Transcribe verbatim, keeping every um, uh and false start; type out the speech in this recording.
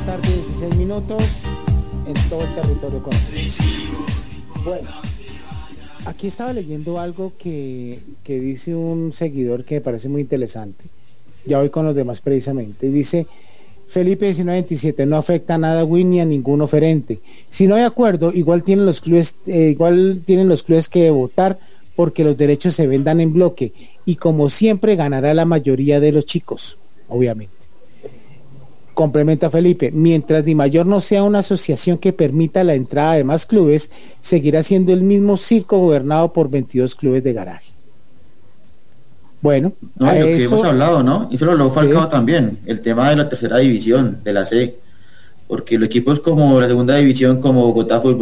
tarde, dieciséis minutos, en todo el territorio colombiano. Bueno, aquí estaba leyendo algo que, que dice un seguidor que me parece muy interesante. Ya voy con los demás precisamente. Dice: Felipe diecinueve veintisiete, no afecta a nada a Win ni a ningún oferente. Si no hay acuerdo, igual tienen los clubes, eh, igual tienen los clubes que votar porque los derechos se vendan en bloque y como siempre ganará la mayoría de los chicos, obviamente. Complementa Felipe: mientras Dimayor no sea una asociación que permita la entrada de más clubes, seguirá siendo el mismo circo gobernado por veintidós clubes de garaje. Bueno, no, y lo eso, que hemos hablado, ¿no? Y eso lo habló Falcao sí. también, el tema de la tercera división, de la C, porque los equipos como la segunda división, como Bogotá Fútbol